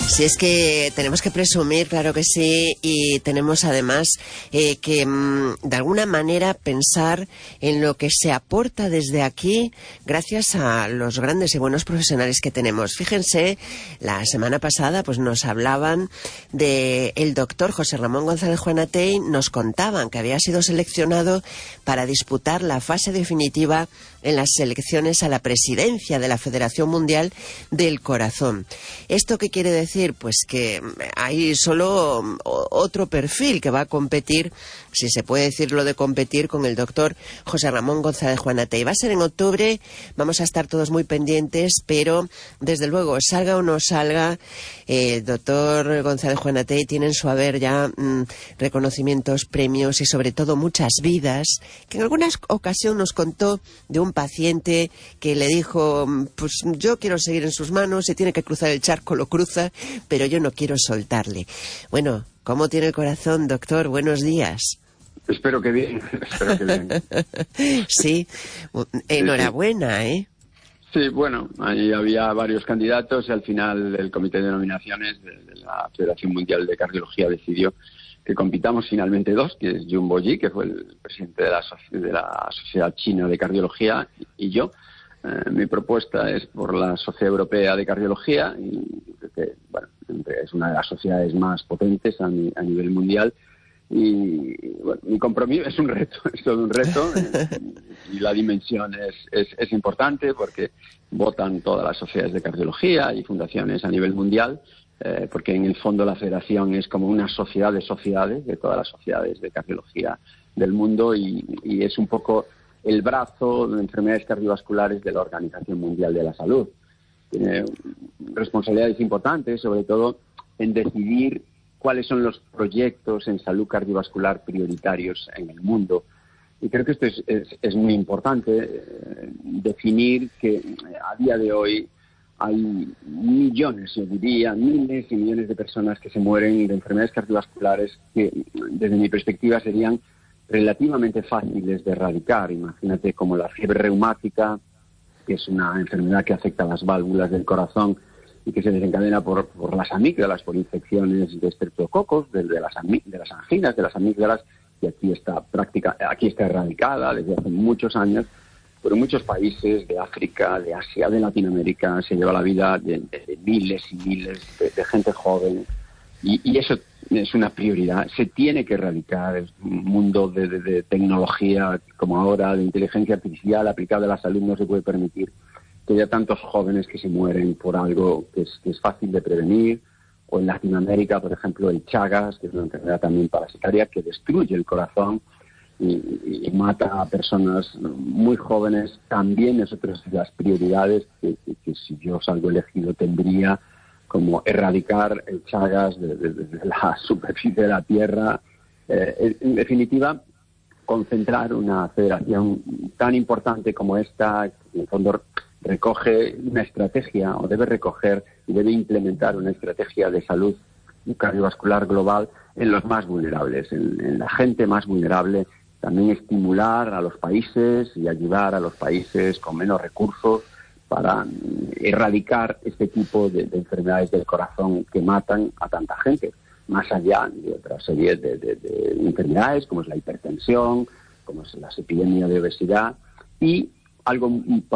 Si es que tenemos que presumir, claro que sí, y tenemos además que de alguna manera pensar en lo que se aporta desde aquí gracias a los grandes y buenos profesionales que tenemos. Fíjense, la semana pasada pues nos hablaban del doctor José Ramón González Juanatey, nos contaban que había sido seleccionado para disputar la fase definitiva en las elecciones a la presidencia de la Federación Mundial del Corazón. ¿Esto qué quiere decir? Pues que hay solo otro perfil que va a competir, si se puede decir lo de competir, con el doctor José Ramón González Juanatey. Va a ser en octubre, vamos a estar todos muy pendientes, pero desde luego, salga o no salga, el doctor González Juanatey tiene en su haber ya reconocimientos, premios y sobre todo muchas vidas, que en alguna ocasión nos contó de un paciente que le dijo, pues yo quiero seguir en sus manos, si tiene que cruzar el charco lo cruza, pero yo no quiero soltarle. Bueno, ¿cómo tiene el corazón, doctor? Buenos días. Espero que bien, espero que bien. Sí, enhorabuena, ¿eh? Sí, bueno, ahí había varios candidatos y al final el comité de nominaciones de la Federación Mundial de Cardiología decidió que compitamos finalmente dos, que es Jumbo Ji, que fue el presidente de la Sociedad China de Cardiología, y yo. Mi propuesta es por la Sociedad Europea de Cardiología, y que, bueno, es una de las sociedades más potentes a nivel mundial. Y bueno, mi compromiso es un reto, es todo un reto, y la dimensión es importante porque votan todas las sociedades de cardiología y fundaciones a nivel mundial, porque en el fondo la federación es como una sociedad de sociedades, de todas las sociedades de cardiología del mundo, y es un poco el brazo de enfermedades cardiovasculares de la Organización Mundial de la Salud. Tiene responsabilidades importantes, sobre todo en decidir cuáles son los proyectos en salud cardiovascular prioritarios en el mundo. Y creo que esto es muy importante, definir que a día de hoy hay millones, yo diría, miles y millones de personas que se mueren de enfermedades cardiovasculares que, desde mi perspectiva, serían relativamente fáciles de erradicar. Imagínate como la fiebre reumática, que es una enfermedad que afecta a las válvulas del corazón y que se desencadena por las amígdalas, por infecciones de estreptococos, de las anginas, de las amígdalas, y aquí está erradicada desde hace muchos años, pero en muchos países de África, de Asia, de Latinoamérica se lleva la vida de miles y miles de gente joven, y eso es una prioridad. Se tiene que erradicar. Es un mundo de tecnología como ahora, de inteligencia artificial aplicada a la salud. No se puede permitir que haya tantos jóvenes que se mueren por algo que es fácil de prevenir. O en Latinoamérica, por ejemplo, el Chagas, que es una enfermedad también parasitaria que destruye el corazón y mata a personas muy jóvenes. También es otra de las prioridades que si yo salgo elegido tendría, como erradicar el Chagas de la superficie de la Tierra. En definitiva, concentrar una federación tan importante como esta, que en el fondo recoge una estrategia, o debe recoger y debe implementar una estrategia de salud cardiovascular global en los más vulnerables, en la gente más vulnerable. También estimular a los países y ayudar a los países con menos recursos para erradicar este tipo de enfermedades del corazón que matan a tanta gente, más allá de otra serie de enfermedades como es la hipertensión, como es las epidemias de obesidad, y algo